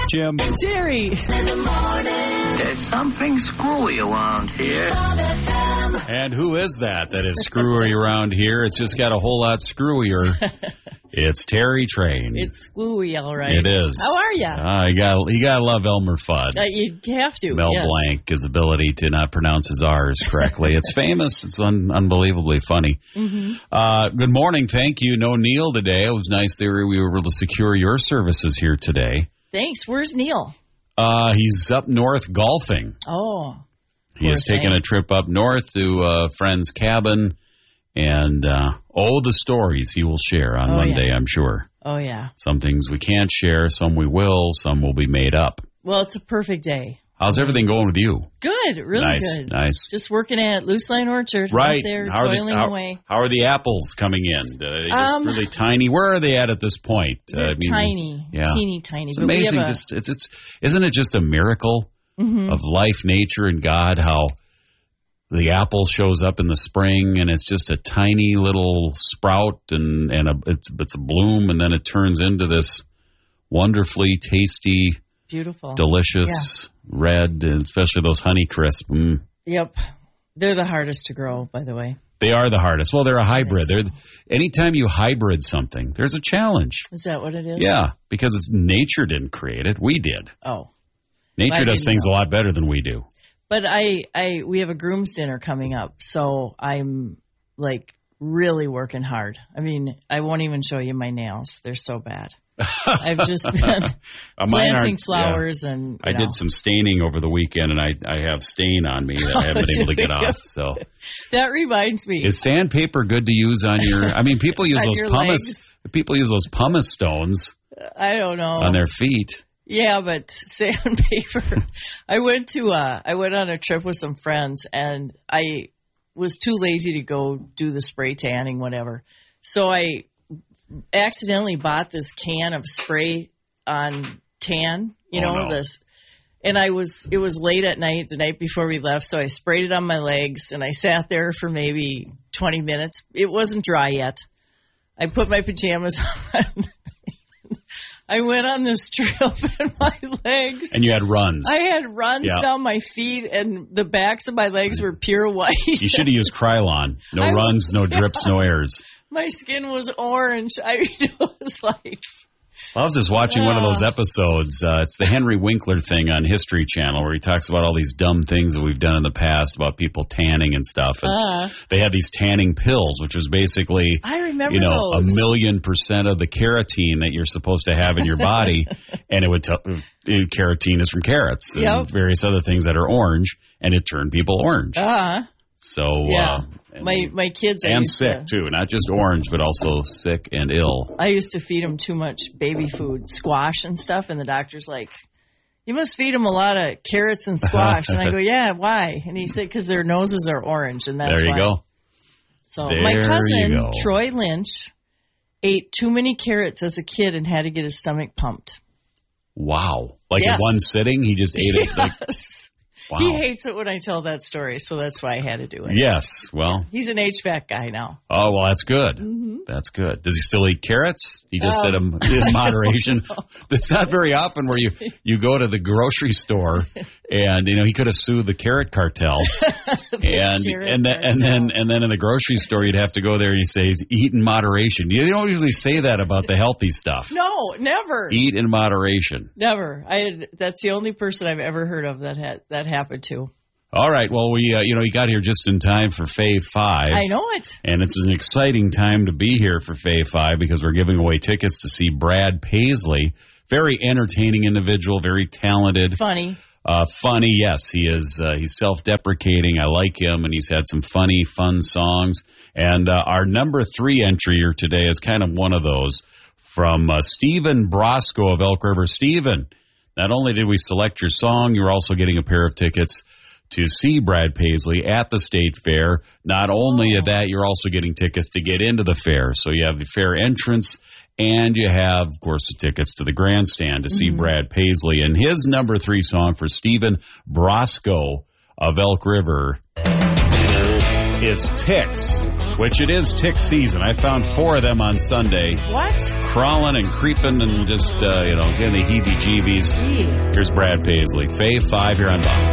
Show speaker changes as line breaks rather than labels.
Jim.
Terry. In the morning.
There's something screwy around here.
And who is that is screwy around here? It's just got a whole lot screwier. It's Terry Train.
It's screwy, all right.
It is.
How are you?
You gotta love Elmer Fudd.
You have to.
Mel
yes.
Blanc, his ability to not pronounce his R's correctly. It's famous. It's unbelievably funny.
Mm-hmm.
Good morning. Thank you. No Neil today. It was nice that we were able to secure your services here today.
Thanks. Where's Neil?
He's up north golfing.
Oh.
He has taken a trip up north to a friend's cabin. And, the stories he will share on Monday,
yeah.
I'm sure.
Oh, yeah.
Some things we can't share, some we will, some will be made up.
Well, it's a perfect day.
How's everything going with you?
Good, really good.
Nice.
Just working at Loose Line Orchard.
Right.
Out there,
how
toiling away.
How are the apples coming in? Are they just really tiny? Where are they at this point?
They're tiny. Yeah. Teeny tiny.
It's amazing. Isn't it just a miracle of life, nature, and God, how the apple shows up in the spring, and it's just a tiny little sprout, and it's a bloom, and then it turns into this wonderfully tasty,
beautiful,
delicious red, and especially those Honeycrisp.
Yep, they're the hardest to grow, by the way.
They are the hardest. Well, they're a hybrid. Anytime you hybrid something, there's a challenge.
Is that what it is?
Yeah, because nature didn't create it; we did.
Oh,
nature does things a lot better than we do.
But we have a groom's dinner coming up, so I'm like really working hard. I mean, I won't even show you my nails; they're so bad. I've just been planting flowers, and
I did some staining over the weekend, and I have stain on me that I haven't been able to get off. So
that reminds me:
is sandpaper good to use on your? I mean, people use those pumice.
Legs.
People use those pumice stones.
I don't know
on their feet.
Yeah, but sandpaper. I went on a trip with some friends, and I was too lazy to go do the spray tanning, whatever. So I accidentally bought this can of spray on tan, this. And it was late at night, the night before we left, so I sprayed it on my legs, and I sat there for maybe 20 minutes. It wasn't dry yet. I put my pajamas on. I went on this trip and my legs.
And you had runs.
I had runs down my feet, and the backs of my legs were pure white.
You should have used Krylon. No runs, no drips, no airs.
My skin was orange. It was like...
I was just watching one of those episodes. It's the Henry Winkler thing on History Channel where he talks about all these dumb things that we've done in the past about people tanning and stuff. And they had these tanning pills, which was basically,
I remember
those. 1,000,000% of the carotene that you're supposed to have in your body. And it would tell carotene is from carrots and various other things that are orange, and it turned people orange. So,
my kids
and sick too, not just orange, but also sick and ill.
I used to feed them too much baby food, squash and stuff, and the doctor's like, "You must feed them a lot of carrots and squash." And I go, "Yeah, why?" And he said, "Because their noses are orange, and that's why."
There you go.
So my cousin Troy Lynch ate too many carrots as a kid and had to get his stomach pumped.
Wow! Like in one sitting, he just ate it.
Yes. Wow. He hates it when I tell that story, so that's why I had to do it.
Yes, well.
He's an HVAC guy now.
Oh, well, that's good. Mm-hmm. That's good. Does he still eat carrots? He just said in moderation. No. That's not very often where you go to the grocery store and, he could have sued the carrot cartel. and then in the grocery store, you'd have to go there and you say, eat in moderation. You don't usually say that about the healthy stuff.
No, never.
Eat in moderation.
Never. That's the only person I've ever heard of that happened to.
All right. Well, we you got here just in time for Fave 5.
I know it.
And it's an exciting time to be here for Fave 5 because we're giving away tickets to see Brad Paisley. Very entertaining individual, very talented.
Funny.
Funny, yes. He is. He's self-deprecating. I like him, and he's had some funny, fun songs. And our number 3 entry here today is kind of one of those from Stephen Brosco of Elk River. Stephen, not only did we select your song, you're also getting a pair of tickets to see Brad Paisley at the State Fair. Not only that, you're also getting tickets to get into the fair. So you have the fair entrance, and you have, of course, the tickets to the grandstand to see Brad Paisley. And his number 3 song for Stephen Brosco of Elk River is Ticks. which it is tick season. I found 4 of them on Sunday.
What?
Crawling and creeping and just, getting the heebie-jeebies.
Gee.
Here's Brad Paisley. Fave 5 here on Bob.